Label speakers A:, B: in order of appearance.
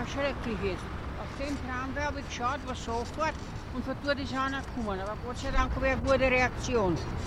A: schrecklich ist. Auf dem Tramway habe ich geschaut, was so fährt und von dort ist einer gekommen. Aber Gott sei Dank habe ich eine gute Reaktion.